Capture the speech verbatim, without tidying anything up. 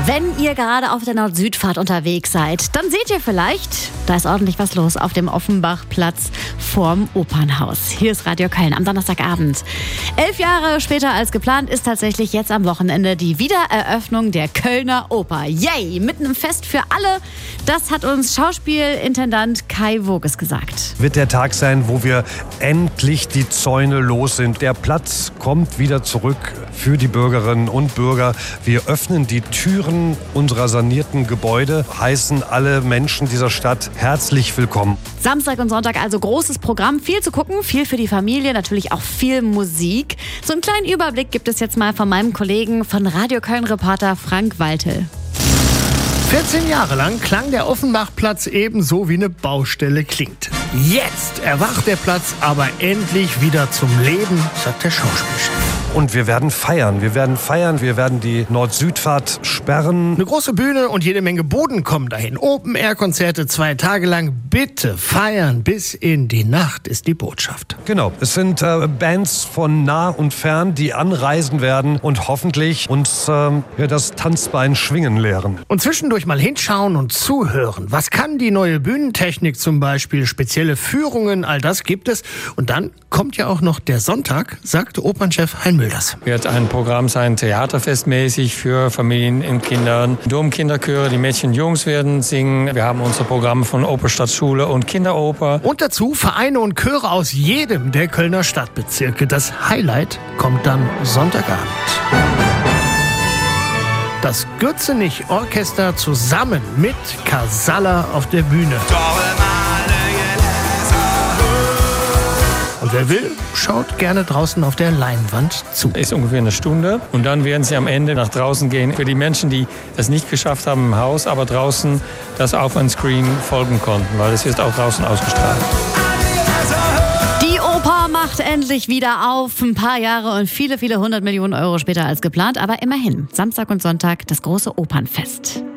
Wenn ihr gerade auf der Nord-Süd-Fahrt unterwegs seid, dann seht ihr vielleicht, da ist ordentlich was los auf dem Offenbachplatz vorm Opernhaus. Hier ist Radio Köln am Donnerstagabend. Elf Jahre später als geplant ist tatsächlich jetzt am Wochenende die Wiedereröffnung der Kölner Oper. Yay! Mitten im Fest für alle. Das hat uns Schauspielintendant Kai Voges gesagt. Wird der Tag sein, wo wir endlich die Zäune los sind. Der Platz kommt wieder zurück für die Bürgerinnen und Bürger. Wir öffnen die Türen unserer sanierten Gebäude, heißen alle Menschen dieser Stadt herzlich willkommen. Samstag und Sonntag also großes Programm, viel zu gucken, viel für die Familie, natürlich auch viel Musik. So einen kleinen Überblick gibt es jetzt mal von meinem Kollegen, von Radio Köln-Reporter Frank Waltel. vierzehn Jahre lang klang der Offenbachplatz ebenso wie eine Baustelle klingt. Jetzt erwacht der Platz aber endlich wieder zum Leben, sagt der Schauspielchef. Und wir werden feiern. Wir werden feiern. Wir werden die Nord-Süd-Fahrt sperren. Eine große Bühne und jede Menge Boden kommen dahin. Open-Air-Konzerte zwei Tage lang. Bitte feiern bis in die Nacht ist die Botschaft. Genau. Es sind äh, Bands von nah und fern, die anreisen werden und hoffentlich uns äh, ja, das Tanzbein schwingen lehren. Und zwischendurch mal hinschauen und zuhören. Was kann die neue Bühnentechnik zum Beispiel? Spezielle Führungen, all das gibt es. Und dann kommt ja auch noch der Sonntag, sagt Opernchef Hein Mülders. Wird ein Programm sein, theaterfestmäßig für Familien und Kinder. Domkinderchöre, die Mädchen und Jungs werden singen. Wir haben unser Programm von Operstadtschule und Kinderoper. Und dazu Vereine und Chöre aus jedem der Kölner Stadtbezirke. Das Highlight kommt dann Sonntagabend. Das Gürzenich-Orchester zusammen mit Casalla auf der Bühne. Und wer will, schaut gerne draußen auf der Leinwand zu. Ist ungefähr eine Stunde und dann werden sie am Ende nach draußen gehen. Für die Menschen, die es nicht geschafft haben im Haus, aber draußen das auf ein Screen folgen konnten, weil es wird auch draußen ausgestrahlt. Die Oper macht endlich wieder auf. Ein paar Jahre und viele, viele hundert Millionen Euro später als geplant. Aber immerhin, Samstag und Sonntag das große Opernfest.